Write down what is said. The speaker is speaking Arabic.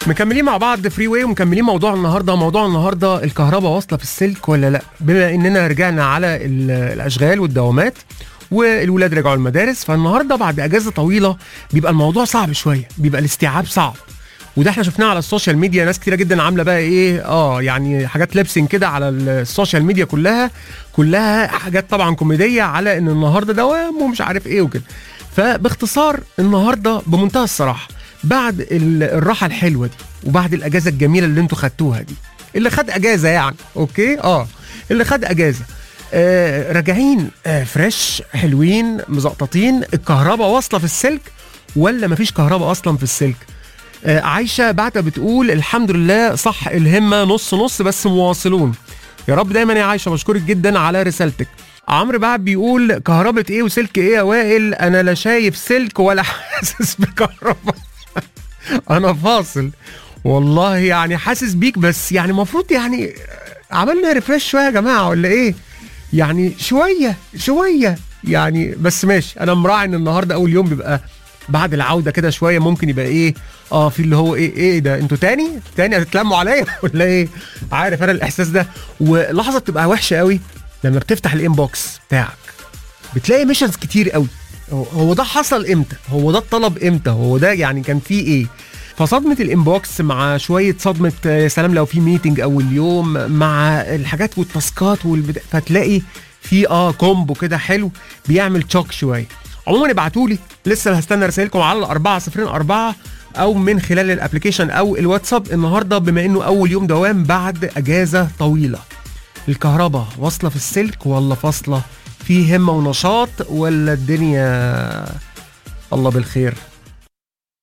مكملين مع بعض فري واي ومكملين موضوع النهارده الكهرباء واصله في السلك ولا لا، بما اننا رجعنا على الاشغال والدوامات والولاد رجعوا المدارس. فالنهارده بعد اجازه طويله بيبقى الموضوع صعب شويه، بيبقى الاستيعاب صعب، وده احنا شفناه على السوشيال ميديا. ناس كتيره جدا عامله بقى ايه يعني حاجات لبسين كده على السوشيال ميديا، كلها حاجات طبعا كوميديه على ان النهارده دوام ومش عارف ايه وكده. فباختصار النهارده بمنتهى الصراحه بعد الراحه الحلوه دي وبعد الاجازه الجميله اللي انتوا خدتوها دي، اللي خد اجازه يعني اوكي اللي خد اجازه راجعين فريش حلوين مزقططين. الكهرباء واصله في السلك ولا مفيش كهرباء اصلا في السلك؟ عايشه بعتة بتقول الحمد لله صح، الهمه نص نص بس مواصلون. يا رب دايما يا عايشه، بشكرك جدا على رسالتك. عمرو بقى بيقول كهرباء ايه وسلك ايه يا وائل؟ انا لا شايف سلك ولا حاسس بكهرباء. انا فاصل والله، يعني حاسس بيك، بس يعني المفروض يعني عملنا ريفريش شويه يا جماعه ولا ايه؟ يعني شويه يعني، بس ماشي. انا مراعي ان النهارده اول يوم بيبقى بعد العوده كده شويه، ممكن يبقى ايه في اللي هو ايه ده، انتوا تاني هتتلموا عليا ولا ايه؟ عارف انا الاحساس ده. ولحظه بتبقى وحشه قوي لما بتفتح الانبوكس بتاعك بتلاقي ميشنز كتير قوي. هو ده حصل امتى؟ هو ده الطلب امتى؟ هو ده يعني كان فيه ايه؟ فصدمه الانبوكس مع شويه صدمه سلام لو في ميتنج اول يوم مع الحاجات والتاسكات فتلاقي في كومبو كده حلو بيعمل تشوك شويه. عموما ابعتولي، لسه هستنى رسائلكم على 4004 او من خلال الابليكيشن او الواتساب. النهارده بما انه اول يوم دوام بعد اجازه طويله، الكهرباء واصله في السلك ولا فاصله؟ في همه ونشاط ولا الدنيا الله بالخير؟